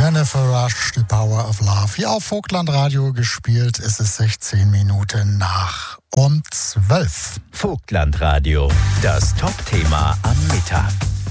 Jennifer Rush, The Power of Love. Hier auf Vogtlandradio gespielt ist es 16 Minuten nach um 12. Vogtlandradio, das Top-Thema am Mittag.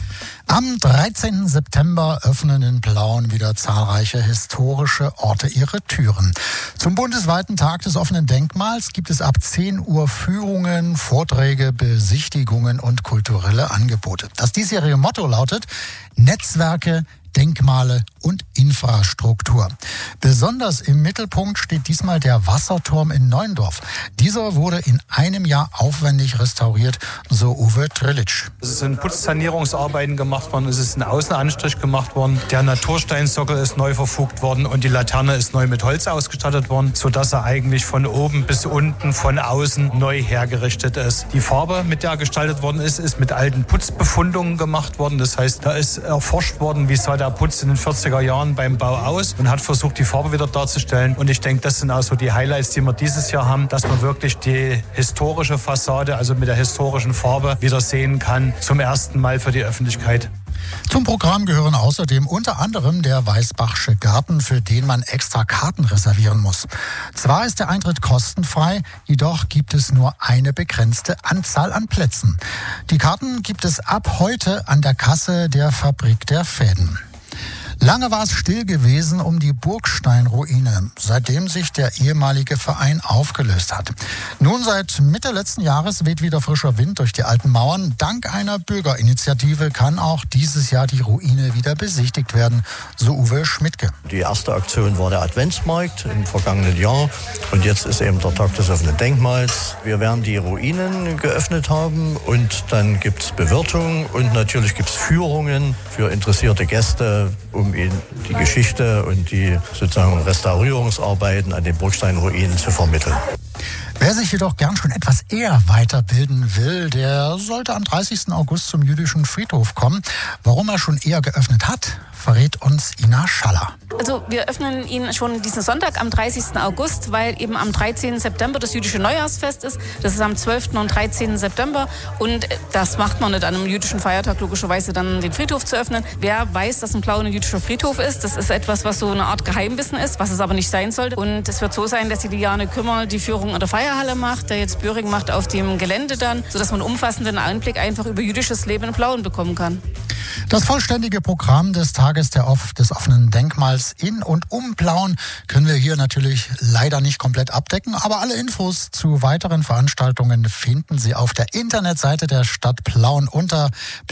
Am 13. September öffnen in Plauen wieder zahlreiche historische Orte ihre Türen. Zum bundesweiten Tag des offenen Denkmals gibt es ab 10 Uhr Führungen, Vorträge, Besichtigungen und kulturelle Angebote. Das diesjährige Motto lautet: Netzwerke, Denkmale und Infrastruktur. Besonders im Mittelpunkt steht diesmal der Wasserturm in Neuendorf. Dieser wurde in einem Jahr aufwendig restauriert, so Uwe Trillitsch. Es sind Putzsanierungsarbeiten gemacht worden, es ist ein Außenanstrich gemacht worden, der Natursteinsockel ist neu verfugt worden und die Laterne ist neu mit Holz ausgestattet worden, sodass er eigentlich von oben bis unten, von außen neu hergerichtet ist. Die Farbe, mit der gestaltet worden ist, ist mit alten Putzbefundungen gemacht worden. Das heißt, da ist erforscht worden, wie sah der Putz in den 40er Jahren beim Bau aus und hat versucht, die Farbe wieder darzustellen. Und ich denke, das sind auch so die Highlights, die wir dieses Jahr haben, dass man wirklich die historische Fassade, also mit der historischen Farbe, wieder sehen kann, zum ersten Mal für die Öffentlichkeit. Zum Programm gehören außerdem unter anderem der Weißbachsche Garten, für den man extra Karten reservieren muss. Zwar ist der Eintritt kostenfrei, jedoch gibt es nur eine begrenzte Anzahl an Plätzen. Die Karten gibt es ab heute an der Kasse der Fabrik der Fäden. Lange war es still gewesen um die Burgsteinruine, seitdem sich der ehemalige Verein aufgelöst hat. Nun, seit Mitte letzten Jahres weht wieder frischer Wind durch die alten Mauern. Dank einer Bürgerinitiative kann auch dieses Jahr die Ruine wieder besichtigt werden, so Uwe Schmidtke. Die erste Aktion war der Adventsmarkt im vergangenen Jahr und jetzt ist eben der Tag des offenen Denkmals. Wir werden die Ruinen geöffnet haben und dann gibt es Bewirtung und natürlich gibt es Führungen für interessierte Gäste, um ihnen die Geschichte und die sozusagen Restaurierungsarbeiten an den Burgsteinruinen zu vermitteln. Wer sich jedoch gern schon etwas eher weiterbilden will, der sollte am 30. August zum jüdischen Friedhof kommen. Warum er schon eher geöffnet hat, verrät uns Ina Schaller. Also wir öffnen ihn schon diesen Sonntag am 30. August, weil eben am 13. September das jüdische Neujahrsfest ist. Das ist am 12. und 13. September und das macht man nicht an einem jüdischen Feiertag, logischerweise dann den Friedhof zu öffnen. Wer weiß, dass in Plauen ein jüdischer Friedhof ist, das ist etwas, was so eine Art Geheimwissen ist, was es aber nicht sein sollte. Und es wird so sein, dass die Liane Kümmer die Führung an der Feierhalle macht, der jetzt Böhring macht auf dem Gelände dann, sodass man einen umfassenden Einblick einfach über jüdisches Leben in Plauen bekommen kann. Das vollständige Programm des Tages des offenen Denkmals in und um Plauen können wir hier natürlich leider nicht komplett abdecken, aber alle Infos zu weiteren Veranstaltungen finden Sie auf der Internetseite der Stadt Plauen unter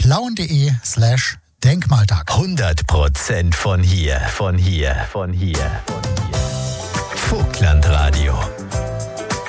plauen.de/Denkmaltag. 100% von hier. Vogtlandradio.